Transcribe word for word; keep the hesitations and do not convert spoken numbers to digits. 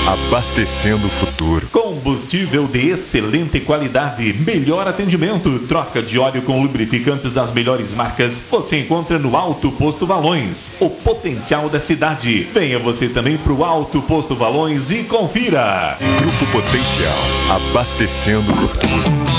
abastecendo o futuro. Combustível de excelente qualidade, melhor atendimento, troca de óleo com lubrificantes das melhores marcas, você encontra no Alto Posto Valões, o potencial da cidade. Venha você também para o Alto Posto Valões e confira. Grupo Potencial, abastecendo o futuro.